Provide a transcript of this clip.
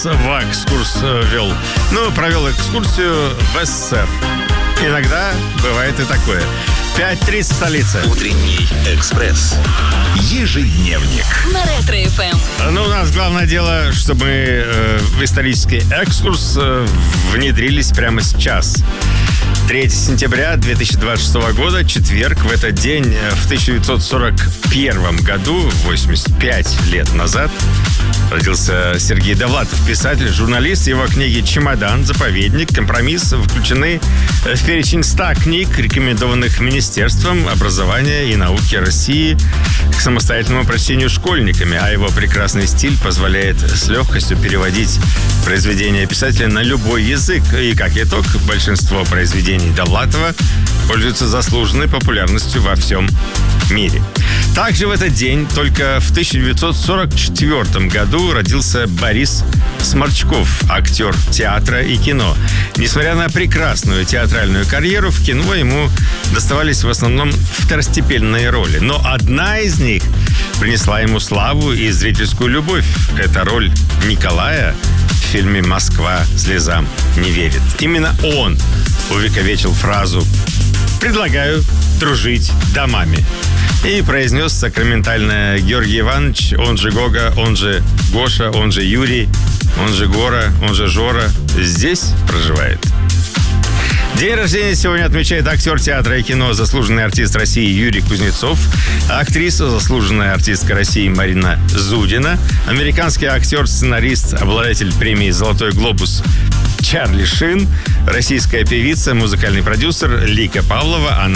в экскурс вел. Провел экскурсию в СССР. Иногда бывает и такое. 5:30 столица. Утренний экспресс. Ежедневник. На Ретро-ФМ. У нас главное дело, чтобы мы в исторический экскурс внедрились прямо сейчас. 3 сентября 2026 года, четверг. В этот день, в 1941 году, 85 лет назад, родился Сергей Довлатов, писатель, журналист. Его книги «Чемодан», «Заповедник», «Компромисс» включены в перечень 100 книг, рекомендованных Министерством образования и науки России к самостоятельному прочтению школьниками, а его прекрасный стиль позволяет с легкостью переводить произведения писателя на любой язык. И, как итог, большинство произведений Довлатова пользуются заслуженной популярностью во всем мире. Также в этот день, только в 1944 году, родился Борис Сморчков, актер театра и кино. Несмотря на прекрасную театральную карьеру, в кино ему доставались в основном второстепенные роли. Но одна из них принесла ему славу и зрительскую любовь. Это роль Николая в фильме «Москва слезам не верит». Именно он увековечил фразу «предлагаю дружить домами». И произнес сакраментальное: Георгий Иванович, он же Гога, он же Гоша, он же Юрий, он же Гора, он же Жора, здесь проживает. День рождения сегодня отмечает актер театра и кино, заслуженный артист России Юрий Кузнецов, актриса, заслуженная артистка России Марина Зудина, американский актер, сценарист, обладатель премии «Золотой глобус» Чарли Шин, российская певица, музыкальный продюсер Лика Павлова. Она